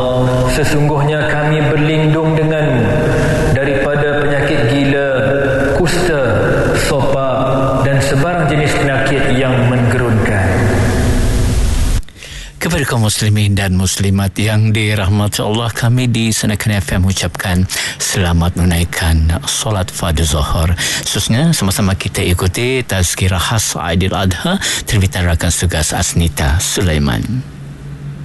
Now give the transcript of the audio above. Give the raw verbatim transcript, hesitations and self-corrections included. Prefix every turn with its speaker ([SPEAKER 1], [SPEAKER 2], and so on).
[SPEAKER 1] Sesungguhnya kami berlindung denganmu daripada penyakit gila, kusta, sopa dan sebarang jenis penyakit yang menggerunkan.
[SPEAKER 2] Kepada kaum muslimin dan muslimat yang dirahmati Allah, kami di Senakan F M ucapkan selamat menunaikan solat fardu zuhur. Khususnya sama-sama kita ikuti tazkirah khas Aidil Adha terbitan rakan tugas Asnita Sulaiman.